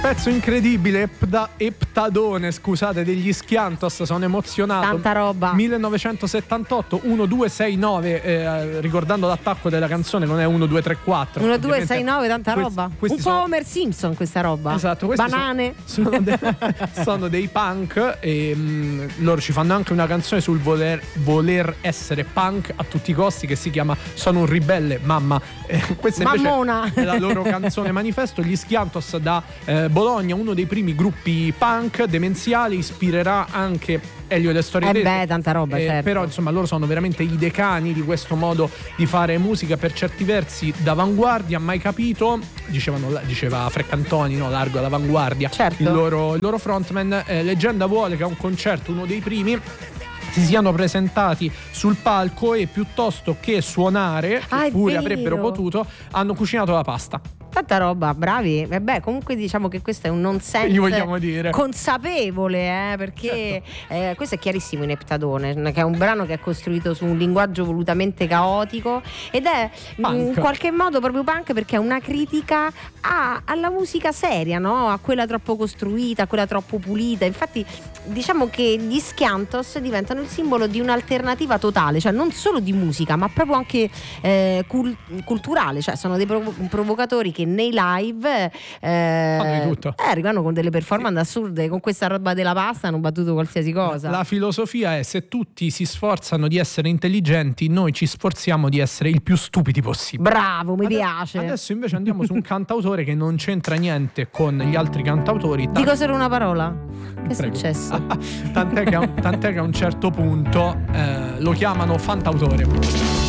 Pezzo incredibile, Eptadone, scusate, degli Schiantos, sono emozionato. Tanta roba. 1978, 1269, ricordando l'attacco della canzone, non è 1234. 1269, tanta roba. Questi un po' Homer Simpson questa roba. Esatto, banane. Sono dei punk e loro ci fanno anche una canzone sul voler essere punk a tutti i costi che si chiama Sono un ribelle, mamma. Questa invece Mammona. è la loro canzone manifesto. Gli Schiantos da Bologna, uno dei primi gruppi punk demenziali, ispirerà anche Elio e le storie beh, tanta roba, certo. Però insomma loro sono veramente i decani di questo modo di fare musica, per certi versi d'avanguardia, mai capito, diceva Freccantoni, no? Largo all'avanguardia, certo. il loro frontman. Leggenda vuole che a un concerto, uno dei primi, si siano presentati sul palco e piuttosto che suonare, eppure avrebbero potuto, hanno cucinato la pasta. Tanta roba, bravi. E beh, comunque diciamo che questo è un nonsense gli vogliamo dire consapevole, perché certo. Questo è chiarissimo in Eptadone, che è un brano che è costruito su un linguaggio volutamente caotico ed è in qualche modo proprio punk, perché è una critica alla musica seria, no? A quella troppo costruita, a quella troppo pulita. Infatti diciamo che gli Schiantos diventano il simbolo di un'alternativa totale, cioè non solo di musica ma proprio anche culturale, cioè sono dei provocatori che nei live fanno di tutto, arrivano con delle performance assurde. Con questa roba della pasta hanno battuto qualsiasi cosa. La filosofia è: se tutti si sforzano di essere intelligenti, noi ci sforziamo di essere il più stupidi possibile. Bravo, mi piace. Adesso invece andiamo su un cantautore che non c'entra niente con gli altri cantautori. Dico solo una parola. Che è successo? Tant'è che a un certo punto lo chiamano fantautore.